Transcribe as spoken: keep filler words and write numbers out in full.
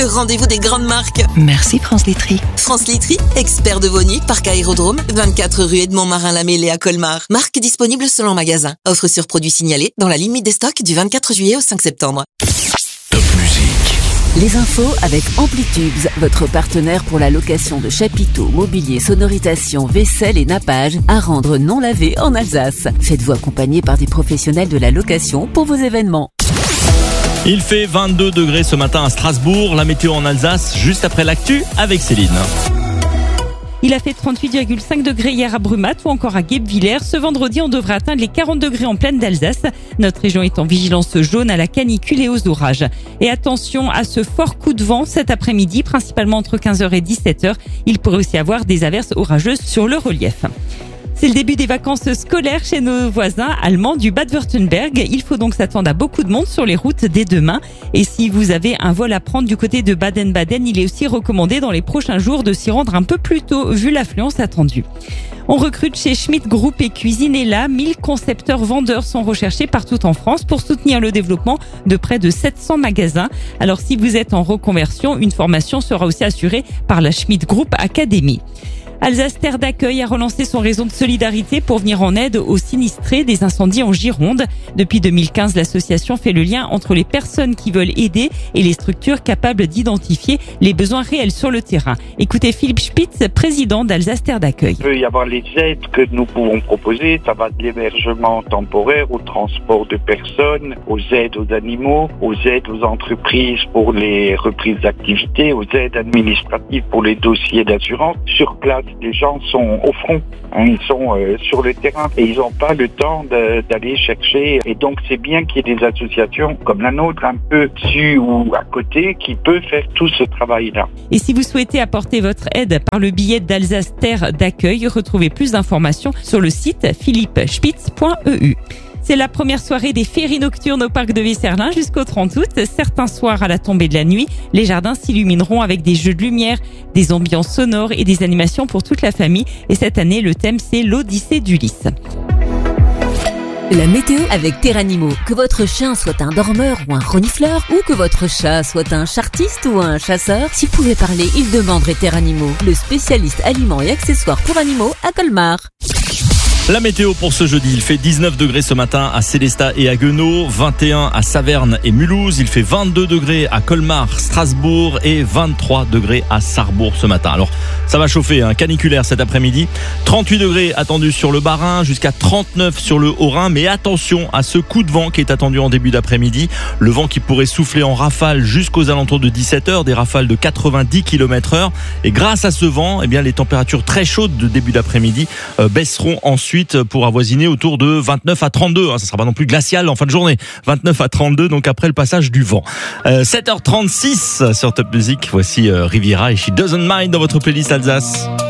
Rendez-vous des grandes marques. Merci France Laiterie. France Laiterie, expert de Vosny, parc aérodrome, vingt-quatre rue Edmond-Marin-Lamellé à Colmar. Marque disponible selon magasin. Offre sur produits signalés dans la limite des stocks du vingt-quatre juillet au cinq septembre. Top musique. Les infos avec Amplitubes, votre partenaire pour la location de chapiteaux, mobilier, sonorisation, vaisselle et nappage à rendre non lavé en Alsace. Faites-vous accompagner par des professionnels de la location pour vos événements. Il fait vingt-deux degrés ce matin à Strasbourg. La météo en Alsace, juste après l'actu avec Céline. Il a fait trente-huit virgule cinq degrés hier à Brumath ou encore à Guebwiller. Ce vendredi, on devrait atteindre les quarante degrés en plaine d'Alsace. Notre région est en vigilance jaune à la canicule et aux orages. Et attention à ce fort coup de vent cet après-midi, principalement entre quinze heures et dix-sept heures. Il pourrait aussi y avoir des averses orageuses sur le relief. C'est le début des vacances scolaires chez nos voisins allemands du Bade-Wurtemberg. Il faut donc s'attendre à beaucoup de monde sur les routes dès demain. Et si vous avez un vol à prendre du côté de Baden-Baden, il est aussi recommandé dans les prochains jours de s'y rendre un peu plus tôt vu l'affluence attendue. On recrute chez Schmidt Group et Cuisinella. mille concepteurs vendeurs sont recherchés partout en France pour soutenir le développement de près de sept cents magasins. Alors si vous êtes en reconversion, une formation sera aussi assurée par la Schmidt Group Academy. Alsace Terre d'Accueil a relancé son réseau de solidarité pour venir en aide aux sinistrés des incendies en Gironde. Depuis deux mille quinze, l'association fait le lien entre les personnes qui veulent aider et les structures capables d'identifier les besoins réels sur le terrain. Écoutez Philippe Spitz, président d'Alsace Terre d'Accueil. Il peut y avoir les aides que nous pouvons proposer. Ça va de l'hébergement temporaire au transport de personnes, aux aides aux animaux, aux aides aux entreprises pour les reprises d'activité, aux aides administratives pour les dossiers d'assurance. Sur place, les gens sont au front, hein, ils sont euh, sur le terrain et ils n'ont pas le temps de, d'aller chercher. Et donc c'est bien qu'il y ait des associations comme la nôtre, un peu dessus ou à côté, qui peuvent faire tout ce travail-là. Et si vous souhaitez apporter votre aide par le billet d'Alsace Terre d'Accueil, retrouvez plus d'informations sur le site philippe spitz point e u. C'est la première soirée des féeries nocturnes au parc de Visserlin jusqu'au trente août. Certains soirs à la tombée de la nuit, les jardins s'illumineront avec des jeux de lumière, des ambiances sonores et des animations pour toute la famille. Et cette année, le thème, c'est l'Odyssée d'Ulysse. La météo avec Terranimo. Que votre chien soit un dormeur ou un renifleur, ou que votre chat soit un chartiste ou un chasseur, s'il pouvait parler, il demanderait Terranimo, le spécialiste aliments et accessoires pour animaux à Colmar. La météo pour ce jeudi, il fait dix-neuf degrés ce matin à Célestat et à Guenot, vingt et un à Saverne et Mulhouse, il fait vingt-deux degrés à Colmar, Strasbourg et vingt-trois degrés à Sarrebourg ce matin. Alors ça va chauffer, hein, caniculaire cet après-midi, trente-huit degrés attendus sur le Bas-Rhin, jusqu'à trente-neuf sur le Haut-Rhin, mais attention à ce coup de vent qui est attendu en début d'après-midi, le vent qui pourrait souffler en rafale jusqu'aux alentours de dix-sept heures, des rafales de quatre-vingt-dix kilomètres heure, et grâce à ce vent, eh bien, les températures très chaudes de début d'après-midi euh, baisseront ensuite pour avoisiner autour de vingt-neuf à trente-deux. Hein, ça sera pas non plus glacial en fin de journée. vingt-neuf à trente-deux, donc après le passage du vent. Euh, sept heures trente-six sur Top Music. Voici euh, Riviera et She Doesn't Mind dans votre playlist Alsace.